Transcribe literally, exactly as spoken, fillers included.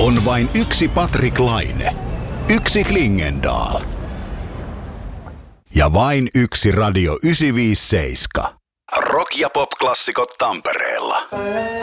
On vain yksi Patrik Laine. Yksi Klingendahl. Ja vain yksi Radio yhdeksänsataaviisikymmentäseitsemän. Rock- ja pop-klassikot Tampereella.